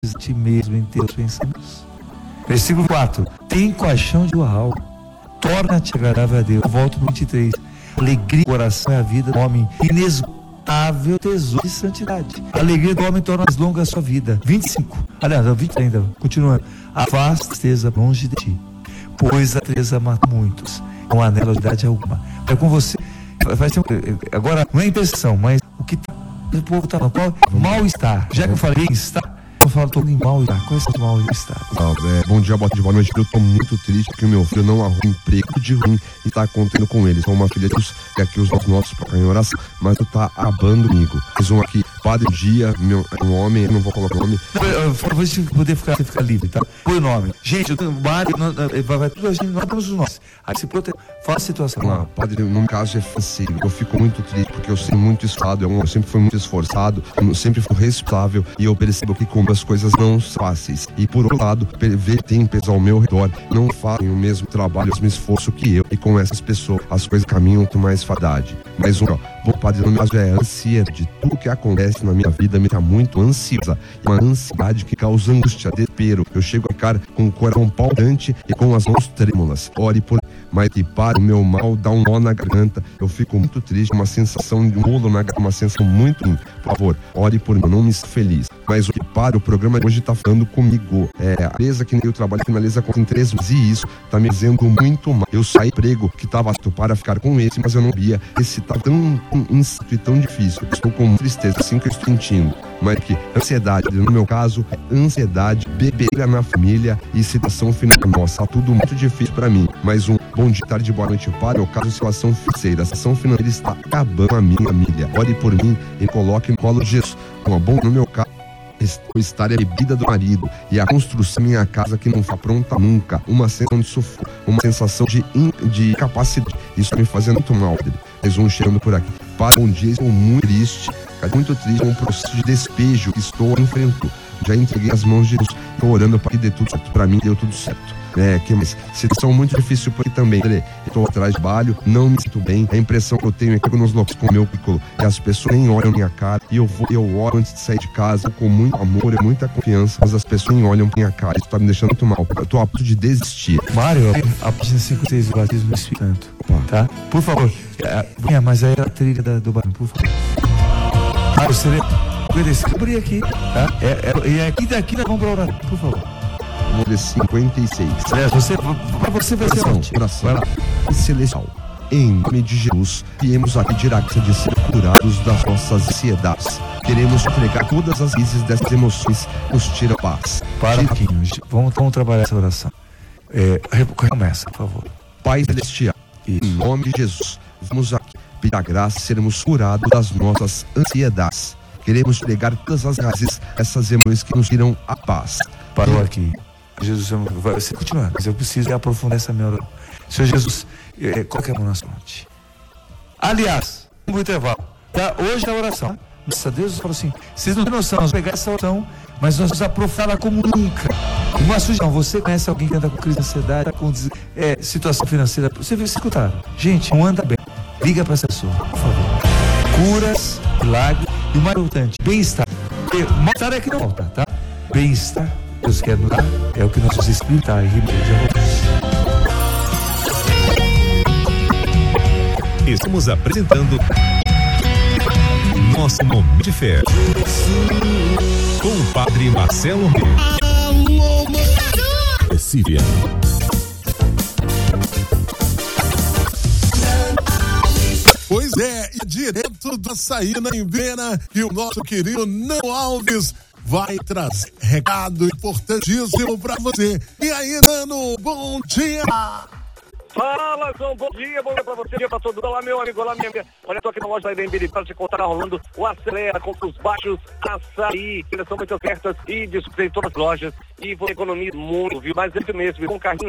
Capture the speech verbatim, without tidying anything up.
de ti mesmo em teus pensamentos. Versículo quatro. Tem compaixão de tua alma, torna-te agradável a Deus. Volto no vinte e três. Alegria do coração é a vida do homem, inesgotável tesouro de santidade. A alegria do homem torna mais longa a sua vida. vinte e cinco. Aliás, vinte ainda, continuando. Afasta a tristeza longe de ti, pois a tristeza mata muitos, não há nela idade alguma. É com você. Faz tempo, agora, não é impressão, mas o que tá, o povo está falando, mal-estar. Já que eu falei bem-estar, eu falo todo em mal-estar. Qual é esse mal-estar? Ah, é, bom dia, boa tarde, boa noite. Eu tô muito triste porque o meu filho não arruma emprego de ruim e está acontecendo com ele. Sou uma filha de Deus, que aqui os nossos para em oração, mas tu tá abando comigo. Mais um aqui, Padre Dia, meu, um homem, eu não vou colocar o nome. Por favor, se poder ficar, ficar livre, tá? Põe o nome. Gente, eu tenho Mário, vai, vai tudo a gente, nós temos os nossos. Aí se prote... fala a situação. Não, padre, no caso é financeiro. Eu fico muito triste porque eu sempre muito esforçado, eu sempre fui muito esforçado, eu sempre fui responsável e eu percebo que como as coisas não são fáceis. E por outro lado, ver tem pessoas ao meu redor não fazem o mesmo trabalho, o mesmo esforço que eu. E com essas pessoas, as coisas caminham com mais fadade. Mais um, ó. Bom, padre, no meu caso é ansiedade. Tudo que acontece na minha vida me dá muito ansiosa. Uma ansiedade que causa angústia, desespero. Eu chego a ficar com o coração palpitante e com as mãos trêmulas. Ore por mas que para o meu mal, dá um nó na garganta. Eu fico muito triste, uma sensação de um bolo na garganta, uma sensação muito ruim. Por favor, ore por mim, eu não me sinto feliz. Mas o que para, o programa de hoje tá falando comigo. É, a empresa que eu trabalho finaliza com três meses e isso tá me dizendo muito mal. Eu saí do emprego que tava apto para ficar com esse, mas eu não via. Esse tá tão incerto e tão difícil. Eu estou com tristeza, assim que eu estou sentindo. Mas que ansiedade, no meu caso, é ansiedade, bebedeira na família e situação financeira. Nossa, tá tudo muito difícil para mim. Mais um bom dia, tarde, boa noite para o caso de situação financeira. A situação financeira está acabando a minha família. Ore por mim e coloque no colo de Jesus. Uma bom no meu caso. Estar a bebida do marido e a construção da minha casa que não está pronta nunca, uma sensação de sufoco, uma sensação de, in, de incapacidade, isso me fazendo muito mal. Mais um chegando por aqui. Para um dia estou muito triste, muito triste com um processo de despejo que estou enfrentando. Já entreguei as mãos de Deus, estou orando para que dê tudo certo. Para mim deu tudo certo. É, que mais? Situação muito difícil por aqui também. Estou atrás de trabalho, não me sinto bem. A impressão que eu tenho é que eu nos locais com o meu currículo e as pessoas nem olham minha cara. E eu vou, eu oro antes de sair de casa com muito amor e muita confiança, mas as pessoas nem olham minha cara. Isso está me deixando muito mal. Eu estou a ponto de desistir. Mário, a página cinquenta e seis do batismo do Espírito Santo, tá? Por favor, é, mas aí é a trilha da, do batismo, por favor. Mário, você lê. Abrir aqui, tá? É, é, e aqui daqui nós vamos para orar, por favor. Número cinquenta e seis. É, você, pra você vai ser ótimo. Oração celestial. Em nome de Jesus, viemos aqui de graça de ser curados das nossas ansiedades. Queremos entregar todas as crises dessas emoções, nos tira a paz. Para um pouquinho, vamos, vamos trabalhar essa oração. É, começa, por favor. Pai celestial, isso. Em nome de Jesus, vamos aqui pedir a graça de sermos curados das nossas ansiedades. Queremos entregar todas as raízes, essas emoções que nos tiram a paz. Parou e... aqui. Jesus, vai, você continua, mas eu preciso aprofundar essa minha oração. Senhor Jesus, é, coloque a mão na fronte. Aliás, um intervalo. Tá? Hoje é a oração. Nossa, Deus falou assim: vocês não têm noção, nós vamos pegar essa oração, mas nós vamos aprofundá-la como nunca. Uma sugestão: você conhece alguém que anda com crise de ansiedade, com é, situação financeira? Você viu, escutar. Gente, não anda bem. Liga para essa pessoa, por favor. Curas, milagre e o mais importante, bem-estar. Mal-estar é que não volta, tá? Bem-estar. Deus quer nos dar, é o que nossos espíritos tá, Estamos apresentando Nosso Momento de Fé com o Padre Marcelo Recife. Pois é, e direto da saída em Vena, e o nosso querido Nano Alves vai trazer recado importantíssimo pra você. E aí, Nano, bom dia! Fala, João, bom dia, bom dia pra você, bom dia pra todo mundo. Olá, meu amigo, olá, minha amiga. Olha, tô aqui na loja da Ibembe para te contar, tá rolando o Acelera contra os baixos açaí. Eles são muito ofertas e descontos em todas as lojas. E você economiza muito, viu? Mas é isso mesmo, com carrinho